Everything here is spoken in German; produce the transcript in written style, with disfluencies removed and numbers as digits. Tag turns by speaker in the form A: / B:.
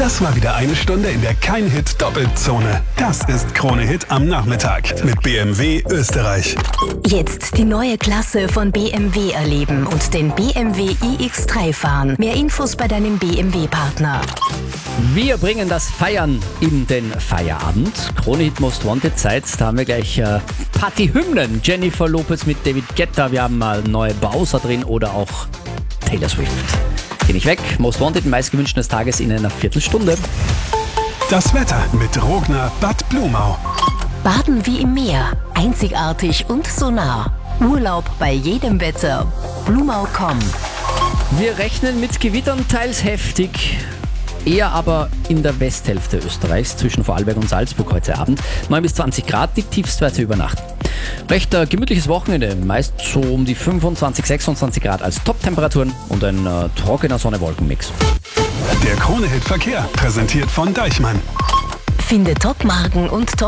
A: Das war wieder eine Stunde in der Kein-Hit-Doppelzone. Das ist Krone Hit am Nachmittag mit BMW Österreich.
B: Jetzt die neue Klasse von BMW erleben und den BMW iX3 fahren. Mehr Infos bei deinem BMW-Partner.
C: Wir bringen das Feiern in den Feierabend. Krone Hit Most Wanted Zeit. Da haben wir gleich Partyhymnen. Jennifer Lopez mit David Guetta. Wir haben mal neue Bowser drin oder auch Taylor Swift. Geh nicht weg. Most Wanted, meistgewünschten des Tages in einer Viertelstunde.
A: Das Wetter mit Rogner Bad Blumau.
B: Baden wie im Meer. Einzigartig und so nah. Urlaub bei jedem Wetter. Blumau.com.
C: Wir rechnen mit Gewittern, teils heftig. Eher aber in der Westhälfte Österreichs, zwischen Vorarlberg und Salzburg heute Abend. 9 bis 20 Grad, die Tiefstwerte über Nacht. Recht gemütliches Wochenende, meist so um die 25, 26 Grad als Top-Temperaturen und ein trockener Sonne-Wolken-Mix.
A: Der Krone Hit Verkehr, präsentiert von Deichmann.
B: Finde Top-Marken und